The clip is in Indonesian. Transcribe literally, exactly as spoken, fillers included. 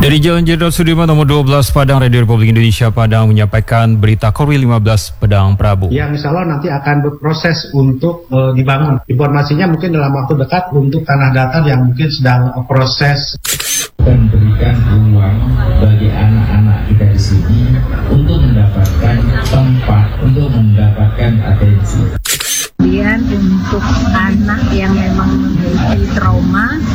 Dari Jalan Jenderal Sudirman nomor dua belas Padang, Radio Republik Indonesia Padang menyampaikan berita Korwil lima belas Padang Prabu. Yang insya Allah nanti akan berproses untuk e, dibangun. Informasinya mungkin dalam waktu dekat untuk tanah datar yang mungkin sedang proses. Dan berikan ruang bagi anak-anak kita di sini untuk mendapatkan tempat, untuk mendapatkan atensi. Kemudian untuk anak yang memang memiliki trauma